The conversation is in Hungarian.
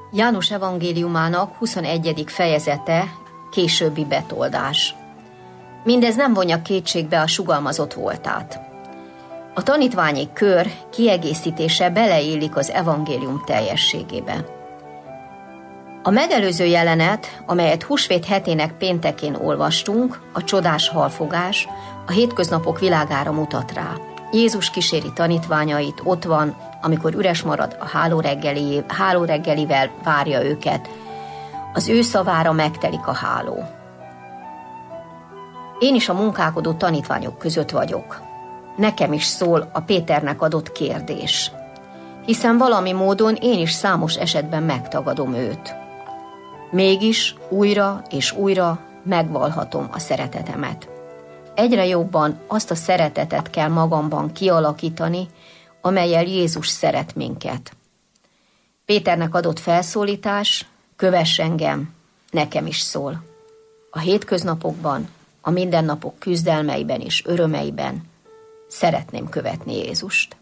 János evangéliumának 21. fejezete, későbbi betoldás. Mindez nem vonja kétségbe a sugalmazott voltát. A tanítványi kör kiegészítése beleillik az evangélium teljességébe. A megelőző jelenet, amelyet húsvét hetének péntekén olvastunk, a csodás halfogás, a hétköznapok világára mutat rá. Jézus kíséri tanítványait, ott van, amikor üres marad a hálóreggelivel várja őket. Az ő szavára megtelik a háló. Én is a munkálkodó tanítványok között vagyok. Nekem is szól a Péternek adott kérdés, hiszen valami módon én is számos esetben megtagadom őt. Mégis újra és újra megvallhatom a szeretetemet. Egyre jobban azt a szeretetet kell magamban kialakítani, amellyel Jézus szeret minket. Péternek adott felszólítás, kövess engem, nekem is szól. A hétköznapokban, a mindennapok küzdelmeiben és örömeiben szeretném követni Jézust.